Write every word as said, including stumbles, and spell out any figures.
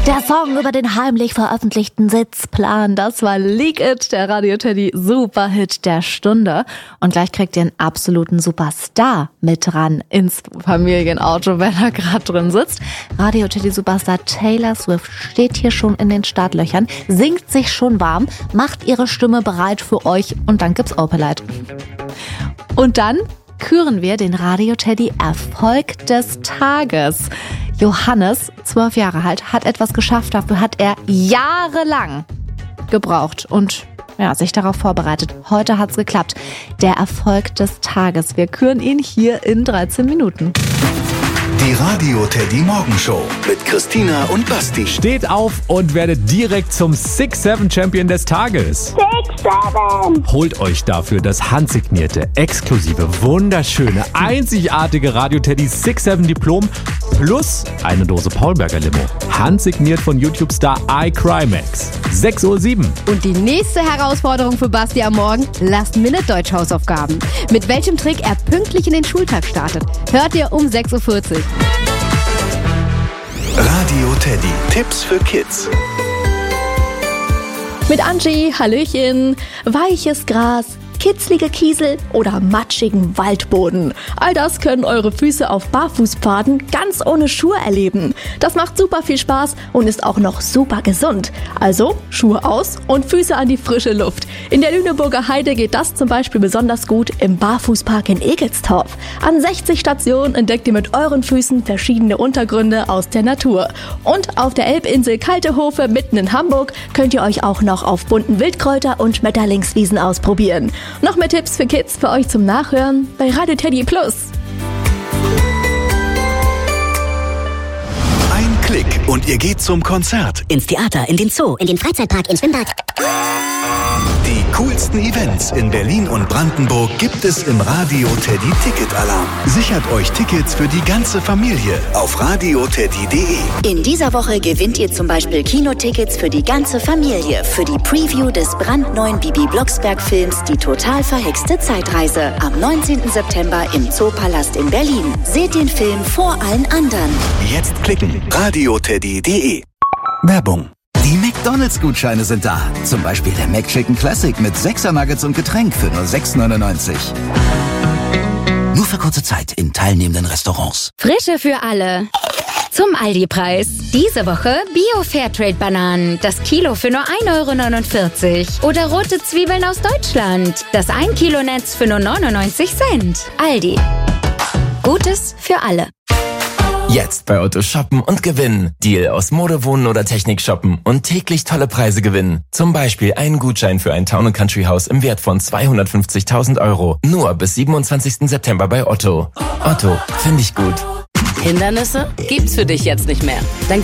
Der Song über den heimlich veröffentlichten Sitzplan, das war Leak It, der Radio Teddy Superhit der Stunde. Und gleich kriegt ihr einen absoluten Superstar mit ran ins Familienauto, wenn er gerade drin sitzt. Radio Teddy Superstar Taylor Swift steht hier schon in den Startlöchern, singt sich schon warm, macht ihre Stimme bereit für euch und dann gibt's Opelite. Und dann küren wir den Radio Teddy Erfolg des Tages. Johannes, zwölf Jahre alt, hat etwas geschafft. Dafür hat er jahrelang gebraucht und ja, sich darauf vorbereitet. Heute hat's geklappt. Der Erfolg des Tages. Wir küren ihn hier in dreizehn Minuten. Die Radio Teddy Morgenshow mit Christina und Basti. Steht auf und werdet direkt zum six seven Champion des Tages. six seven Holt euch dafür das handsignierte, exklusive, wunderschöne, einzigartige Radio Teddy six seven Diplom plus eine Dose Paulberger Limo. Handsigniert von YouTube-Star iCrimex. sechs Uhr sieben. Und die nächste Herausforderung für Basti am Morgen: Last-Minute-Deutsch-Hausaufgaben. Mit welchem Trick er pünktlich in den Schultag startet, hört ihr um sechs Uhr vierzig. Radio Teddy. Tipps für Kids. Mit Angie, Hallöchen, weiches Gras, kitzlige Kiesel oder matschigen Waldboden. All das können eure Füße auf Barfußpfaden ganz ohne Schuhe erleben. Das macht super viel Spaß und ist auch noch super gesund. Also Schuhe aus und Füße an die frische Luft. In der Lüneburger Heide geht das zum Beispiel besonders gut im Barfußpark in Egelstorf. An sechzig Stationen entdeckt ihr mit euren Füßen verschiedene Untergründe aus der Natur. Und auf der Elbinsel Kaltehofe mitten in Hamburg könnt ihr euch auch noch auf bunten Wildkräuter- und Schmetterlingswiesen ausprobieren. Noch mehr Tipps für Kids für euch zum Nachhören bei Radio Teddy Plus. Ein Klick und ihr geht zum Konzert. Ins Theater, in den Zoo, in den Freizeitpark, ins Schwimmbad. Die coolsten Events in Berlin und Brandenburg gibt es im Radio Teddy Ticket Alarm. Sichert euch Tickets für die ganze Familie auf radio teddy punkt de. In dieser Woche gewinnt ihr zum Beispiel Kinotickets für die ganze Familie für die Preview des brandneuen Bibi Blocksberg-Films Die total verhexte Zeitreise am neunzehnten September im Zoopalast in Berlin. Seht den Film vor allen anderen. Jetzt klicken. radio teddy punkt de. Werbung. Die McDonalds-Gutscheine sind da. Zum Beispiel der McChicken Classic mit sechser Nuggets und Getränk für nur sechs neunundneunzig. Nur für kurze Zeit in teilnehmenden Restaurants. Frische für alle. Zum Aldi-Preis. Diese Woche Bio-Fairtrade-Bananen. Das Kilo für nur ein Euro neunundvierzig. Oder rote Zwiebeln aus Deutschland. Das ein Kilo Netz für nur neunundneunzig Cent. Aldi. Gutes für alle. Jetzt bei Otto shoppen und gewinnen. Deal aus Mode, Wohnen oder Technik shoppen und täglich tolle Preise gewinnen. Zum Beispiel einen Gutschein für ein Town and Country Haus im Wert von zweihundertfünfzigtausend Euro. Nur bis siebenundzwanzigsten September bei Otto. Otto, finde ich gut. Hindernisse gibt's für dich jetzt nicht mehr. Dann